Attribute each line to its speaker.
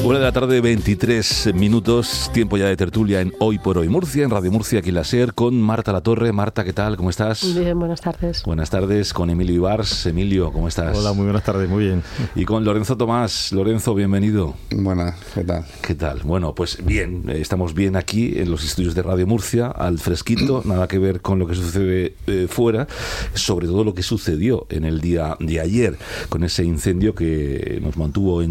Speaker 1: Una de la tarde, 23 minutos, tiempo ya de tertulia en Hoy por Hoy Murcia, en Radio Murcia, aquí en la SER, con Marta Latorre. Marta, ¿qué tal? ¿Cómo estás?
Speaker 2: Bien, buenas tardes.
Speaker 1: Buenas tardes, con Emilio Ibars. Emilio, ¿cómo estás?
Speaker 3: Hola, muy buenas tardes, muy bien.
Speaker 1: Y con Lorenzo Tomás. Lorenzo, bienvenido.
Speaker 4: Buenas, ¿qué tal?
Speaker 1: ¿Qué tal? Bueno, pues bien, estamos bien aquí en los estudios de Radio Murcia, al fresquito, nada que ver con lo que sucede fuera, sobre todo lo que sucedió en el día de ayer, con ese incendio que nos mantuvo en